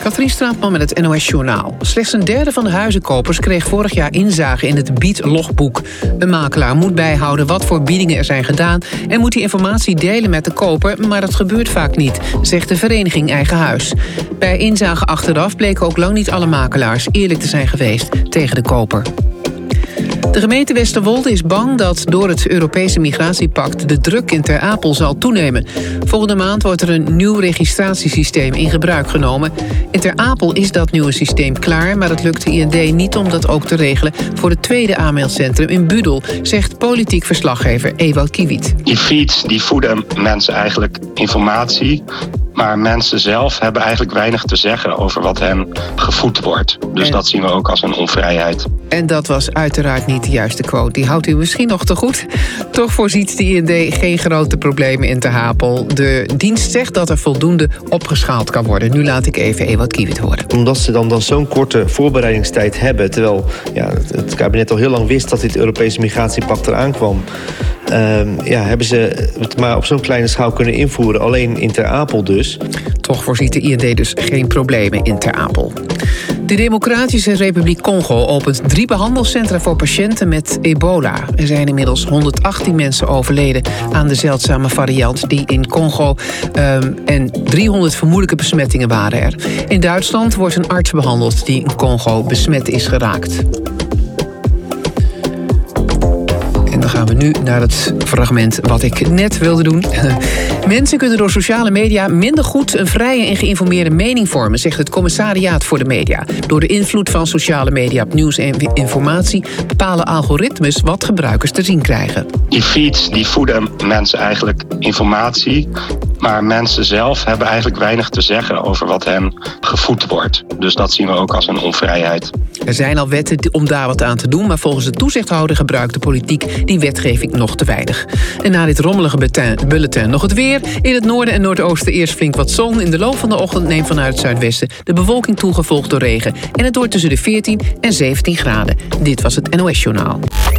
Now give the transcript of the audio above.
Katrien Straatman met het NOS-journaal. Slechts een derde van de huizenkopers kreeg vorig jaar inzage in het biedlogboek. Een makelaar moet bijhouden wat voor biedingen er zijn gedaan en moet die informatie delen met de koper, maar dat gebeurt vaak niet, zegt de vereniging Eigen Huis. Bij inzage achteraf bleken ook lang niet alle makelaars eerlijk te zijn geweest tegen de koper. De gemeente Westerwolde is bang dat door het Europese migratiepact de druk in Ter Apel zal toenemen. Volgende maand wordt er een nieuw registratiesysteem in gebruik genomen. In Ter Apel is dat nieuwe systeem klaar, maar het lukt de IND niet om dat ook te regelen voor het tweede aanmeldcentrum in Budel, zegt politiek verslaggever Ewout Kiewiet. Die feeds die voeden mensen eigenlijk informatie, maar mensen zelf hebben eigenlijk weinig te zeggen over wat hen gevoed wordt. Dus dat zien we ook als een onvrijheid. En dat was uiteraard niet de juiste quote. Die houdt u misschien nog te goed. Toch voorziet de IND geen grote problemen in Ter Apel. De dienst zegt dat er voldoende opgeschaald kan worden. Nu laat ik even Ewout Kiewiet horen. Omdat ze dan zo'n korte voorbereidingstijd hebben, terwijl het kabinet al heel lang wist dat dit Europese migratiepact eraan kwam, hebben ze het maar op zo'n kleine schaal kunnen invoeren. Alleen in Ter Apel dus. Toch voorziet de IND dus geen problemen in Ter Apel. De Democratische Republiek Congo opent 3 behandelcentra voor patiënten met ebola. Er zijn inmiddels 118 mensen overleden aan de zeldzame variant die in Congo en 300 vermoedelijke besmettingen waren er. In Duitsland wordt een arts behandeld die in Congo besmet is geraakt. En dan gaan we nu naar het fragment wat ik net wilde doen. Mensen kunnen door sociale media minder goed een vrije en geïnformeerde mening vormen, zegt het Commissariaat voor de Media. Door de invloed van sociale media op nieuws en informatie bepalen algoritmes wat gebruikers te zien krijgen. Die feeds die voeden mensen eigenlijk informatie, maar mensen zelf hebben eigenlijk weinig te zeggen over wat hen gevoed wordt. Dus dat zien we ook als een onvrijheid. Er zijn al wetten om daar wat aan te doen, maar volgens de toezichthouder gebruikt de politiek die wetgeving nog te weinig. En na dit rommelige bulletin nog het weer. In het noorden en noordoosten eerst flink wat zon. In de loop van de ochtend neemt vanuit het zuidwesten de bewolking toe, gevolgd door regen. En het wordt tussen de 14 en 17 graden. Dit was het NOS-journaal.